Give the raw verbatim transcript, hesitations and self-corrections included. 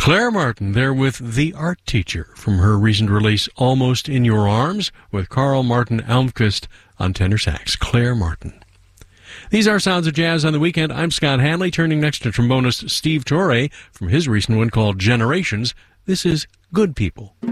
Claire Martin there with The Art Teacher from her recent release Almost in Your Arms with Carl Martin Almquist on tenor sax. Claire Martin. These are Sounds of Jazz on the Weekend. I'm Scott Hanley, turning next to trombonist Steve Torre from his recent one called Generations. This is Good People.